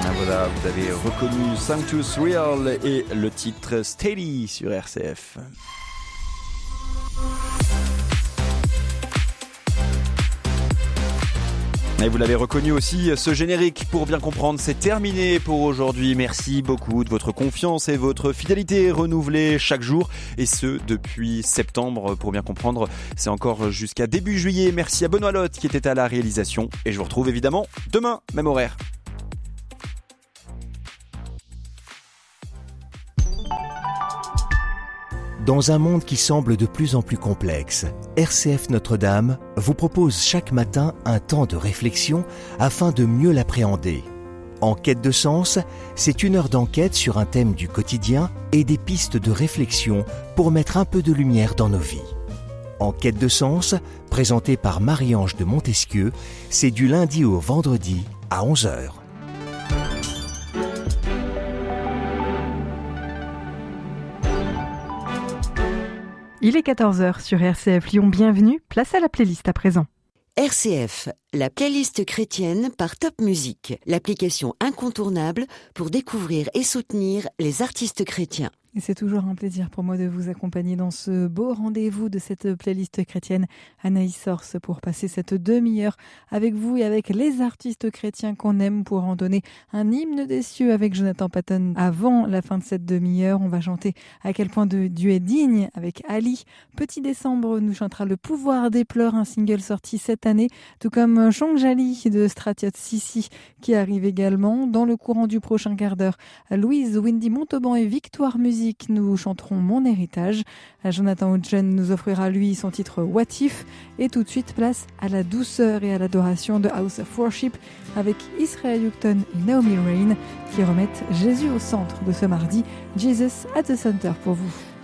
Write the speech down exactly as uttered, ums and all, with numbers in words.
Voilà, vous avez reconnu Sanctus Real et le titre Steady sur R C F. Et vous l'avez reconnu aussi, ce générique, pour bien comprendre, c'est terminé pour aujourd'hui. Merci beaucoup de votre confiance et votre fidélité renouvelée chaque jour, et ce depuis septembre. Pour bien comprendre, c'est encore jusqu'à début juillet. Merci à Benoît Lotte qui était à la réalisation, et je vous retrouve évidemment demain, même horaire. Dans un monde qui semble de plus en plus complexe, R C F Notre-Dame vous propose chaque matin un temps de réflexion afin de mieux l'appréhender. En quête de sens, c'est une heure d'enquête sur un thème du quotidien et des pistes de réflexion pour mettre un peu de lumière dans nos vies. En quête de sens, présenté par Marie-Ange de Montesquieu, c'est du lundi au vendredi à onze heures. Il est quatorze heures sur R C F Lyon, bienvenue, place à la playlist à présent. R C F, la playlist chrétienne par Top Music, l'application incontournable pour découvrir et soutenir les artistes chrétiens. Et c'est toujours un plaisir pour moi de vous accompagner dans ce beau rendez-vous de cette playlist chrétienne. Anaïs Sorce pour passer cette demi-heure avec vous et avec les artistes chrétiens qu'on aime pour entonner un hymne des cieux avec Jonathan Patton. Avant la fin de cette demi-heure, on va chanter À quel point de Dieu est digne avec Ali. Petit décembre nous chantera Le pouvoir des pleurs, un single sorti cette année, tout comme Chongjali de Stratiot Sissi qui arrive également. Dans le courant du prochain quart d'heure, Louise, Wendy Montauban et Victoire Musique, nous chanterons Mon héritage. Jonathan Hudgen nous offrira lui son titre What If, et tout de suite place à la douceur et à l'adoration de House of Worship avec Israel Houghton et Naomi Rain qui remettent Jésus au centre de ce mardi. Jesus at the center pour vous.